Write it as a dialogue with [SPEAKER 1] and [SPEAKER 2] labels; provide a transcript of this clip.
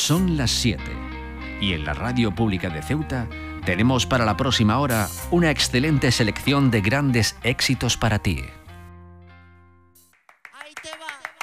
[SPEAKER 1] Son las 7 y en la Radio Pública de Ceuta tenemos para la próxima hora una excelente selección de grandes éxitos para ti.